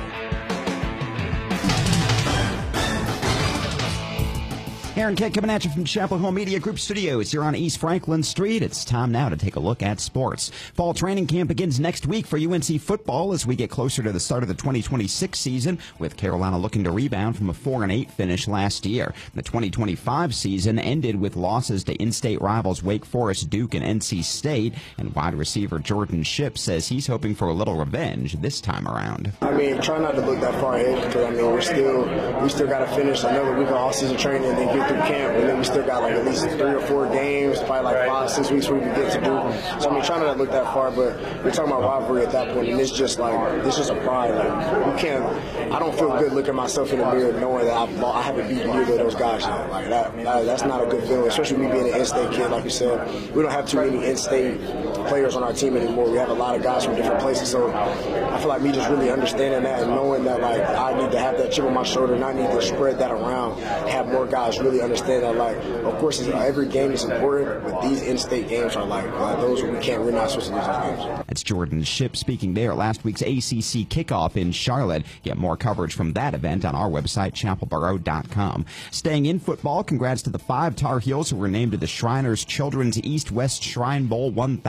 [SPEAKER 3] Aaron Kett coming at you from Chapel Hill Media Group Studios here on East Franklin Street. It's time now to take a look at sports. Fall training camp begins next week for UNC football as we get closer to the start of the 2026 season, with Carolina looking to rebound from a 4-8 finish last year. The 2025 season ended with losses to in-state rivals Wake Forest, Duke, and NC State, and wide receiver Jordan Shipp says he's hoping for a little revenge this time around.
[SPEAKER 13] I mean, try not to look that far ahead, because I mean, we still got to finish another week of off-season training and then get through camp, and then we still got like at least 3 or 4 games, probably like 5-6 weeks where we can get to do. So I mean, trying not to look that far, but we're talking about rivalry at that point, and it's just a pride. Like, you can't, I don't feel good looking myself in the mirror knowing that I haven't beaten either of those guys yet. Like that's not a good feeling, especially me being an in-state kid. Like you said, we don't have too many in-state players on our team anymore. We have a lot of guys from different places, so I feel like me just really understanding that and knowing that like I need to have that chip on my shoulder and I need to spread that around, have more guys really understand that. Like, of course, every game is important, but these in-state games are like those where we're not supposed to lose those games.
[SPEAKER 3] That's Jordan Shipp speaking there. Last week's ACC kickoff in Charlotte. Get more coverage from that event on our website, chapelboro.com. Staying in football, congrats to the 5 Tar Heels who were named to the Shriners Children's East-West Shrine Bowl 1000.